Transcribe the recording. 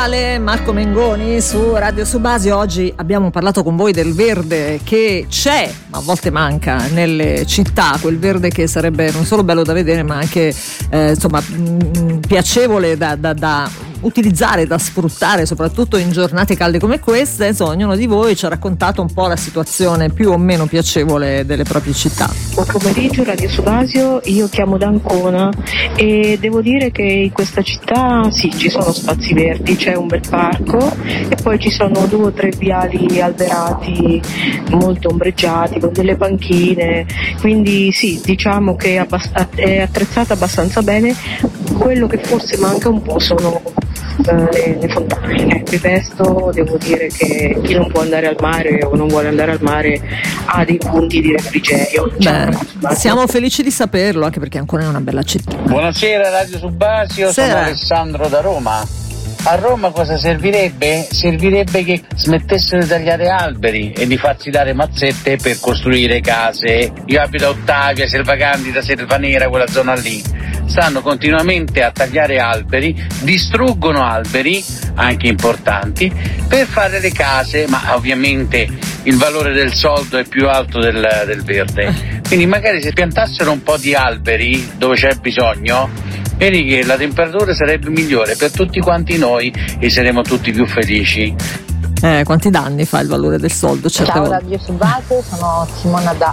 Natale, Marco Mengoni su Radio Subasio. Oggi abbiamo parlato con voi del verde che c'è, ma a volte manca nelle città, quel verde che sarebbe non solo bello da vedere ma anche piacevole da utilizzare, da sfruttare, soprattutto in giornate calde come queste. Insomma, ognuno di voi ci ha raccontato un po' la situazione più o meno piacevole delle proprie città. Buon pomeriggio Radio Subasio, io chiamo da Ancona e devo dire che in questa città sì, ci sono spazi verdi, c'è un bel parco e poi ci sono 2 o 3 viali alberati molto ombreggiati con delle panchine, quindi sì, diciamo che è attrezzata abbastanza bene. Quello che forse manca un po' sono le fontane. Il resto devo dire che chi non può andare al mare o non vuole andare al mare ha dei punti di refrigerio. Siamo felici di saperlo, anche perché Ancona è una bella città. Buonasera Radio Subasio, sono Alessandro da Roma. A Roma cosa servirebbe? Servirebbe che smettessero di tagliare alberi e di farsi dare mazzette per costruire case. Io abito a Ottavia, Selvacandida, Selvanera, quella zona lì. Stanno continuamente a tagliare alberi, distruggono alberi, anche importanti, per fare le case, ma ovviamente il valore del soldo è più alto del verde. Quindi magari se piantassero un po' di alberi dove c'è bisogno, vedi che la temperatura sarebbe migliore per tutti quanti noi e saremo tutti più felici. Quanti danni fa il valore del soldo certe Ciao volte. Radio Subasio, sono Simona da